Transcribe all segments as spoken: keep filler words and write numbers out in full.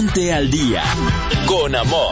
Ponte al día con Amor.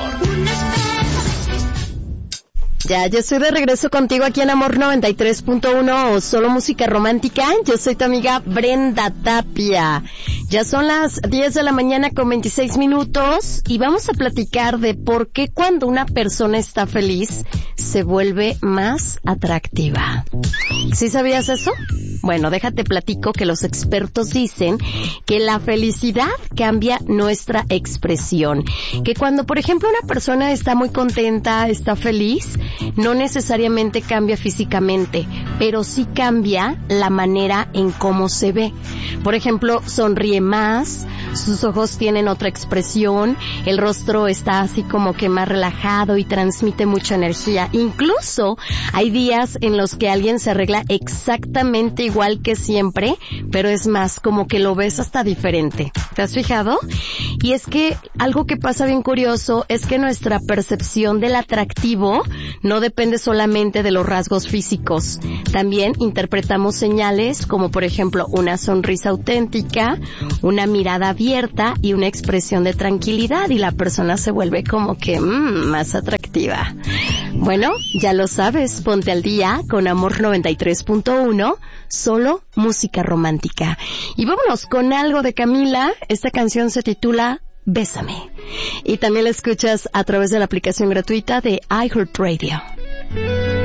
Ya, yo estoy de regreso contigo aquí en Amor noventa y tres punto uno o Solo Música Romántica. Yo soy tu amiga Brenda Tapia. Ya son las diez de la mañana con veintiséis minutos y vamos a platicar de por qué cuando una persona está feliz se vuelve más atractiva. ¿Sí sabías eso? Bueno, déjate platico que los expertos dicen que la felicidad cambia nuestra expresión. Que cuando, por ejemplo, una persona está muy contenta, está feliz, no necesariamente cambia físicamente, pero sí cambia la manera en cómo se ve. Por ejemplo, sonríe más, sus ojos tienen otra expresión, el rostro está así como que más relajado y transmite mucha energía. Incluso hay días en los que alguien se arregla exactamente igual que siempre, pero es más, como que lo ves hasta diferente. ¿Te has fijado? Y es que algo que pasa bien curioso es que nuestra percepción del atractivo no depende solamente de los rasgos físicos. También interpretamos señales como, por ejemplo, una sonrisa auténtica, una mirada abierta y una expresión de tranquilidad, y la persona se vuelve como que mmm, más atractiva. Bueno, ya lo sabes, ponte al día con Amor noventa y tres punto uno, Solo Música Romántica. Y vámonos con algo de Camila. Esta canción se titula Bésame. Y también la escuchas a través de la aplicación gratuita de iHeartRadio.